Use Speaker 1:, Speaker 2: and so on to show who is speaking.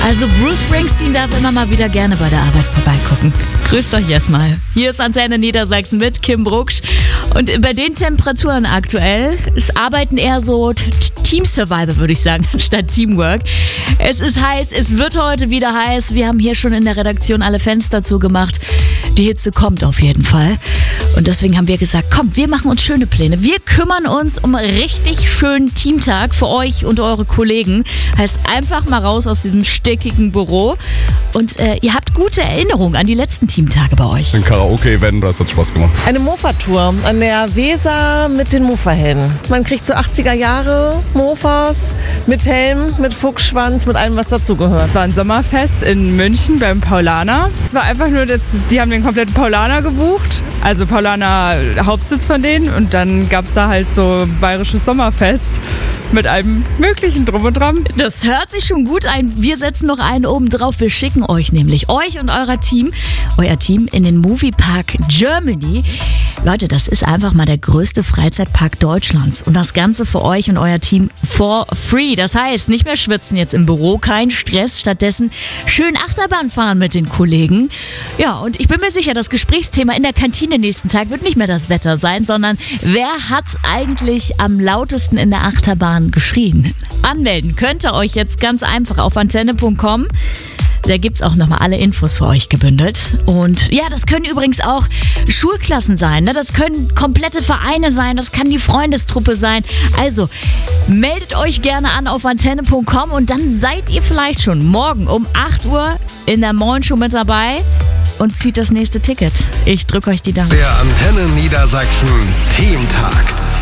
Speaker 1: Also Bruce Springsteen darf immer mal wieder gerne bei der Arbeit vorbeigucken. Grüßt euch erstmal. Hier ist Antenne Niedersachsen mit Kim Brucksch. Und bei den Temperaturen aktuell, es arbeiten eher so Team Survival, würde ich sagen, statt Teamwork. Es ist heiß, es wird heute wieder heiß. Wir haben hier schon in der Redaktion alle Fenster zugemacht. Die Hitze kommt auf jeden Fall. Und deswegen haben wir gesagt, komm, wir machen uns schöne Pläne. Wir kümmern uns um einen richtig schönen Teamtag für euch und eure Kollegen. Heißt einfach mal raus aus diesem stickigen Büro. Und ihr habt gute Erinnerungen an die letzten Teamtage bei euch.
Speaker 2: Ein Karaoke-Event, das hat Spaß gemacht.
Speaker 3: Eine Mofa-Tour an der Weser mit den Mofa-Helden. Man kriegt so 80er Jahre Mofas mit Helm, mit Fuchsschwanz, mit allem, was dazugehört.
Speaker 4: Es war ein Sommerfest in München beim Paulaner. Es war einfach nur, die haben den kompletten Paulaner gebucht. Also Paulaner Hauptsitz von denen. Und dann gab es da halt so bayerisches Sommerfest mit allem Möglichen drum und dran.
Speaker 1: Das hört sich schon gut ein. Wir setzen noch einen oben drauf. Wir schicken euch nämlich, euch und euer Team in den Moviepark Germany. Leute, das ist einfach mal der größte Freizeitpark Deutschlands. Und das Ganze für euch und euer Team for free. Das heißt, nicht mehr schwitzen jetzt im Büro, kein Stress. Stattdessen schön Achterbahn fahren mit den Kollegen. Ja, und ich bin mir sicher, das Gesprächsthema in der Kantine nächsten Tag wird nicht mehr das Wetter sein, sondern wer hat eigentlich am lautesten in der Achterbahn geschrien? Anmelden könnt ihr euch jetzt ganz einfach auf antenne.com. Da gibt's auch nochmal alle Infos für euch gebündelt. Und ja, das können übrigens auch Schulklassen sein, ne? Das können komplette Vereine sein, das kann die Freundestruppe sein. Also meldet euch gerne an auf antenne.com und dann seid ihr vielleicht schon morgen um 8 Uhr in der Morgenshow mit dabei und zieht das nächste Ticket. Ich drücke euch die Daumen.
Speaker 5: Der Antenne Niedersachsen Teamtag.